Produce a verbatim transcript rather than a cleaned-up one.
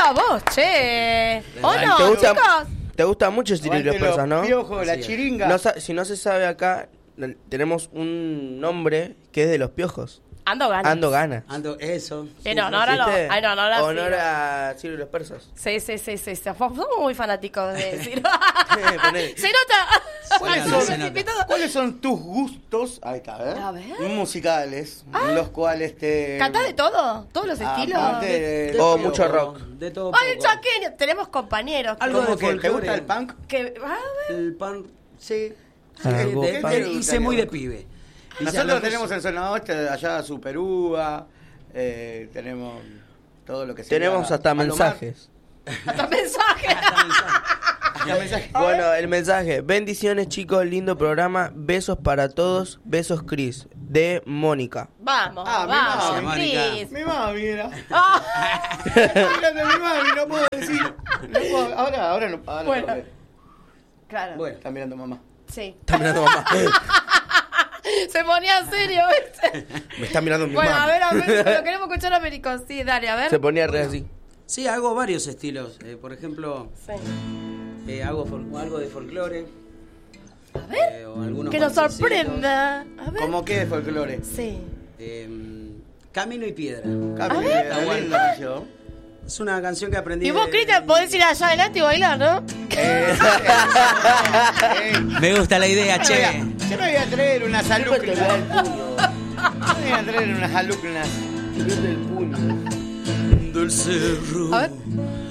toca a vos, che. ¿O Ay, no, ¿te gusta, chicos? te gusta mucho Cirilo y los persas, ¿no? Piojos, la chiringa. No sa- si no se sabe acá, l- tenemos un nombre que es de los piojos. Ando ganas. Ando ganas. Ando, eso. En honor a los... ¿Viste? Ay, no, no, no, Honor sí. a Cirilo y los persas. Sí, sí, sí, sí. sí. Somos muy fanáticos de decir. Ponele. Se nota. ¿Cuáles Se son, nota, se nota. se nota. ¿Cuáles son tus gustos? Ahí está, ¿eh? A ver. Musicales, los cuales te... ¿Cantás de todo? ¿Todos los estilos? Aparte de- O de- mucho rock. De todo. Ay, poco. chaqueño. Tenemos compañeros. Algo ¿Cómo de que? ¿Te folclore. gusta el punk? Que... a ver. El pan. Sí. Algo De- de- pan. de- hice muy de pibe. Hice Nosotros los- tenemos el Zona Oeste, allá Superúa, eh, tenemos todo lo que sea. Tenemos hasta mensajes. Hasta mensaje. Hasta mensajes. Bueno, el mensaje. Bendiciones, chicos. Lindo programa. Besos para todos. Besos, Cris. De Mónica. Vamos, Ah, mi vamos, mamá, Cris. Mi mami era. Ah. Era de mi mami, no puedo decir. No puedo- ahora, ahora no. Ahora Bueno. no puedo. Claro. Bueno, está mirando mamá. Sí. Está mirando mamá. Se ponía serio, ¿viste? Me está mirando mi Bueno, mamá. a ver, a ver, lo queremos escuchar a Mérico. Sí, dale, a ver. Se ponía re así. Sí, hago varios estilos. Eh, por ejemplo, Sí. eh, hago fol- algo de folclore. A ver, eh, o algunos que nos valsecitos. sorprenda. A ver. ¿Cómo qué es folclore? Sí. Eh, Camino y Piedra. Cami, Está linda bueno. canción. Es una canción que aprendí. Y vos, de- Cristian, podés ir allá adelante y bailar, ¿no? Eh, eh, Me gusta la idea, che. Yo me voy a traer unas alumnas. Me voy a traer unas alumnas. Del cerro. A ver.